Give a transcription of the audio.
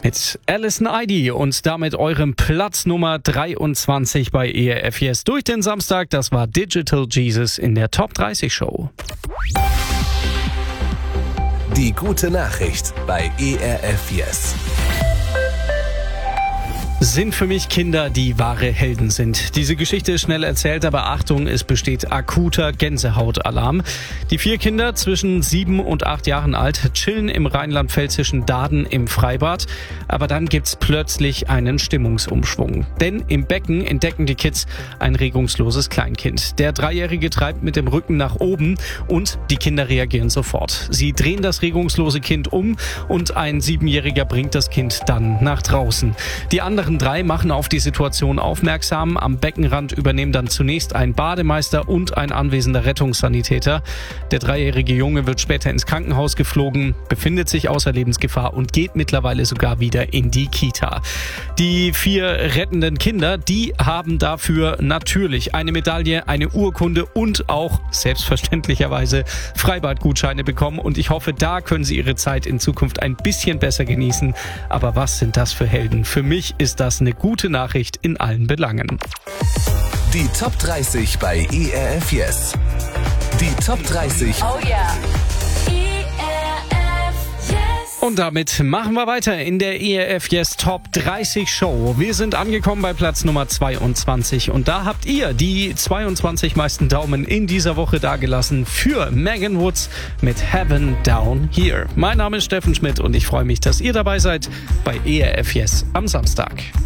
Mit Alison Idee und damit eurem Platz Nummer 23 bei ERF Yes durch den Samstag. Das war Digital Jesus in der Top 30 Show. Die gute Nachricht bei ERF Yes. Sind für mich Kinder, die wahre Helden sind. Diese Geschichte ist schnell erzählt, aber Achtung, es besteht akuter Gänsehautalarm. Die 4 Kinder zwischen 7 und 8 Jahren alt chillen im rheinland-pfälzischen Daden im Freibad. Aber dann gibt's plötzlich einen Stimmungsumschwung. Denn im Becken entdecken die Kids ein regungsloses Kleinkind. Der 3-Jährige treibt mit dem Rücken nach oben und die Kinder reagieren sofort. Sie drehen das regungslose Kind um und ein 7-Jähriger bringt das Kind dann nach draußen. Die anderen 3 machen auf die Situation aufmerksam. Am Beckenrand übernehmen dann zunächst ein Bademeister und ein anwesender Rettungssanitäter. Der 3-jährige Junge wird später ins Krankenhaus geflogen, befindet sich außer Lebensgefahr und geht mittlerweile sogar wieder in die Kita. Die 4 rettenden Kinder, die haben dafür natürlich eine Medaille, eine Urkunde und auch selbstverständlicherweise Freibadgutscheine bekommen. Und ich hoffe, da können sie ihre Zeit in Zukunft ein bisschen besser genießen. Aber was sind das für Helden? Für mich ist das eine gute Nachricht in allen Belangen. Die Top 30 bei ERF Yes. Die Top 30 Oh yeah. ERF Yes. Und damit machen wir weiter in der ERF Yes Top 30 Show. Wir sind angekommen bei Platz Nummer 22 und da habt ihr die 22 meisten Daumen in dieser Woche dagelassen für Megan Woods mit Heaven Down Here. Mein Name ist Steffen Schmidt und ich freue mich, dass ihr dabei seid bei ERF Yes am Samstag.